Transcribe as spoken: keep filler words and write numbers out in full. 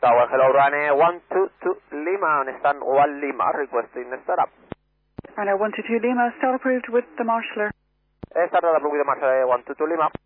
Tower, hello, runway one two two Lima on stand one Lima, requesting the startup. Runway one two two Lima, start approved with the marshaller. Start approved with the marshaller one two two Lima.